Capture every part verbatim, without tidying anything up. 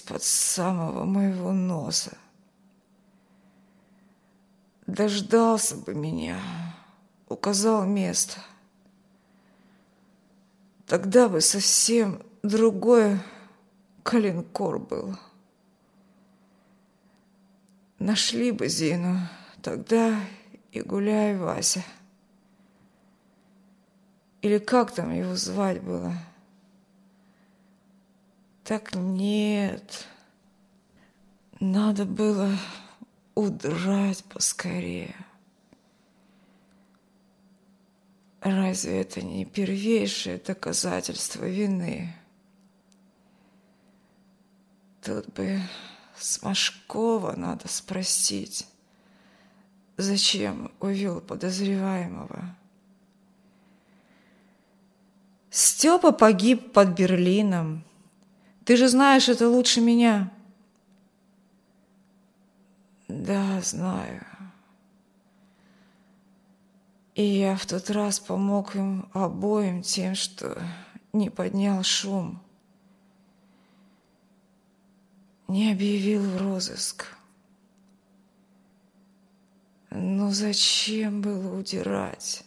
из-под самого моего носа. Дождался бы меня, указал место. Тогда бы совсем другой коленкор был. Нашли бы Зину, тогда и гуляй, Вася. Или как там его звать было? Так нет, надо было удрать поскорее. Разве это не первейшее доказательство вины? Тут бы с Машкова надо спросить, зачем увел подозреваемого. Степа погиб под Берлином. Ты же знаешь это лучше меня. Да, знаю. И я в тот раз помог им обоим тем, что не поднял шум, не объявил в розыск. Но зачем было удирать?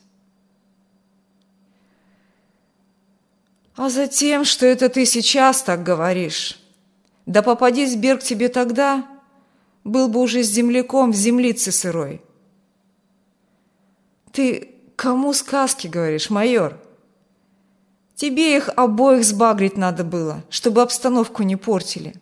А затем, что это ты сейчас так говоришь. Да попадись Берг тебе тогда, был бы уже с земляком в землице сырой. Ты кому сказки говоришь, майор? Тебе их обоих сбагрить надо было, чтобы обстановку не портили.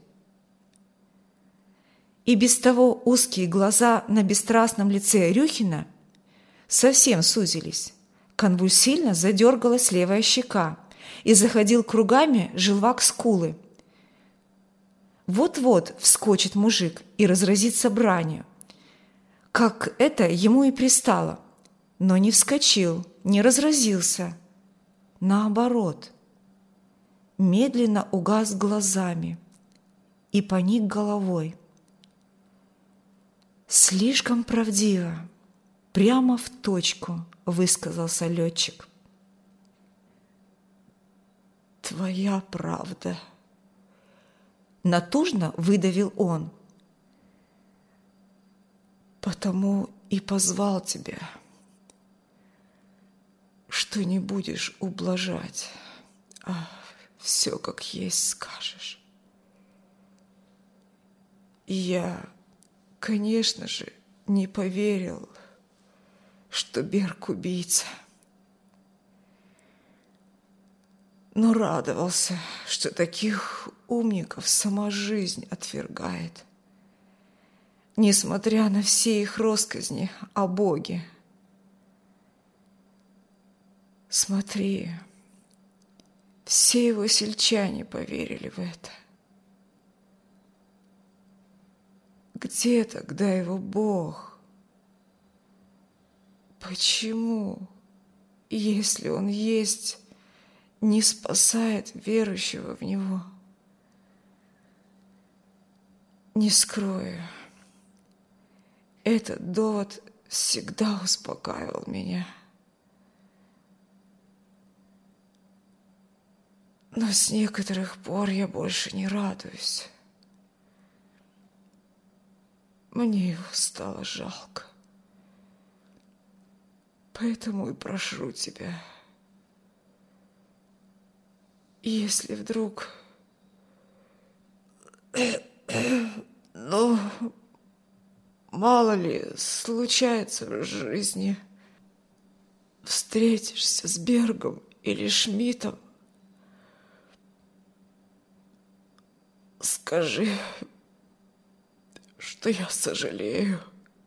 И без того узкие глаза на бесстрастном лице Рюхина совсем сузились. Конвульсивно задергалась левая щека и заходил кругами желвак скулы. Вот-вот вскочит мужик и разразится бранью, как это ему и пристало. Но не вскочил, не разразился. Наоборот, медленно угас глазами и поник головой. Слишком правдиво, прямо в точку высказался летчик. Твоя правда. Натужно выдавил он. Потому и позвал тебя, что не будешь ублажать, а все как есть скажешь. И я, конечно же, не поверил, что Берг убийца, но радовался, что таких умников сама жизнь отвергает, несмотря на все их россказни о Боге. Смотри, все его сельчане поверили в это. Где тогда его Бог? Почему, если он есть, не спасает верующего в него? Не скрою, этот довод всегда успокаивал меня. Но с некоторых пор я больше не радуюсь. Мне его стало жалко. Поэтому и прошу тебя, если вдруг, ну, мало ли, случается в жизни, встретишься с Бергом или Шмидтом, скажи, что я сожалею.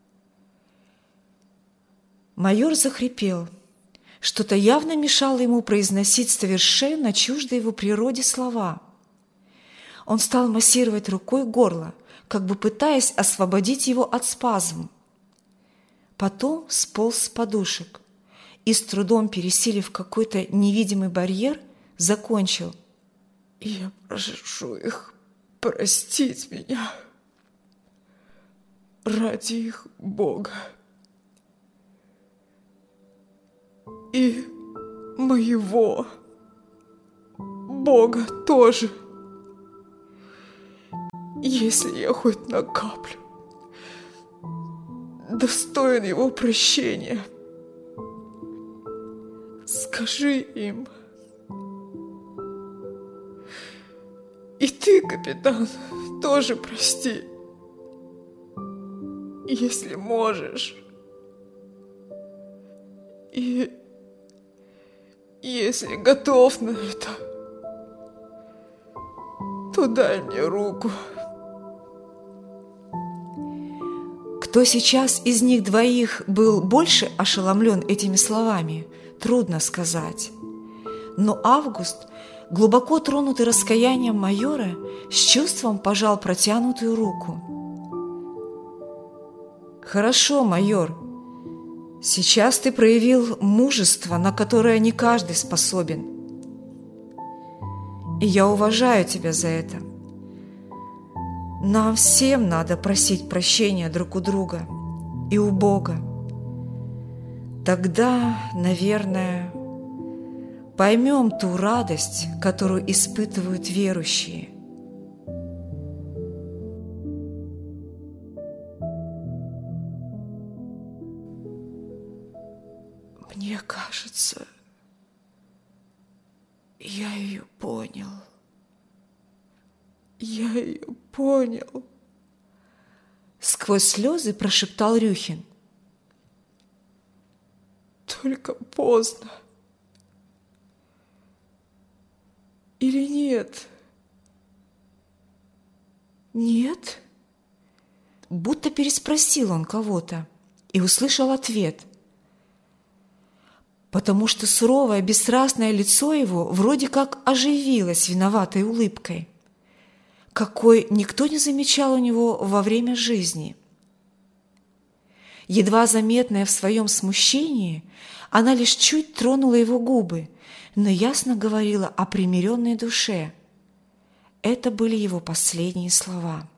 Майор захрипел. Что-то явно мешало ему произносить совершенно чуждые его природе слова. Он стал массировать рукой горло, как бы пытаясь освободить его от спазма. Потом сполз с подушек и, с трудом пересилив какой-то невидимый барьер, закончил. Я прошу их простить меня ради их Бога и моего Бога тоже. если я хоть на каплю достоин его прощения, скажи им. И ты, капитан, тоже прости, если можешь. И если готов на это, то дай мне руку. Кто сейчас из них двоих был больше ошеломлен этими словами, трудно сказать. Но Август, глубоко тронутый раскаянием майора, с чувством пожал протянутую руку. «Хорошо, майор. Сейчас ты проявил мужество, на которое не каждый способен. И я уважаю тебя за это. Нам всем надо просить прощения друг у друга и у Бога. Тогда, наверное, поймем ту радость, которую испытывают верующие». «Мне кажется, я ее понял. Я ее понял», — сквозь слезы прошептал Рюхин. «Только поздно. Или нет?» «Нет?» Будто переспросил он кого-то и услышал ответ. Потому что суровое, бесстрастное лицо его вроде как оживилось виноватой улыбкой, какой никто не замечал у него во время жизни. Едва заметная в своем смущении, она лишь чуть тронула его губы, но ясно говорила о примиренной душе. Это были его последние слова.